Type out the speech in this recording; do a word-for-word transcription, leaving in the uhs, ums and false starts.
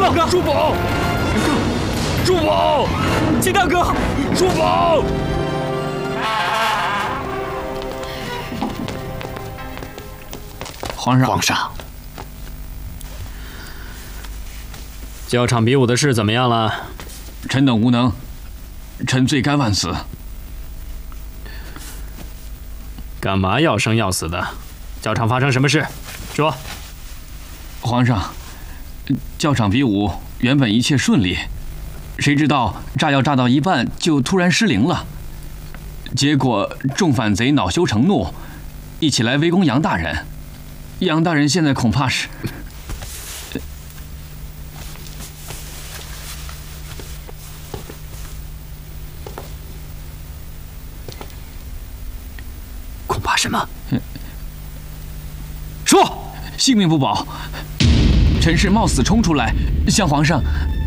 大哥，叔宝，叔宝，齐大哥，叔宝。 皇上， 皇上， 教场比武的事怎么样了？ 臣等无能，臣罪该万死。 干嘛要生要死的？教场发生什么事？说。 皇上，教场比武原本一切顺利，谁知道炸药炸到一半就突然失灵了，结果众反贼恼羞成怒，一起来围攻杨大人。杨大人现在恐怕是…… 恐怕什么？ 说，性命不保。臣是冒死冲出来，向皇上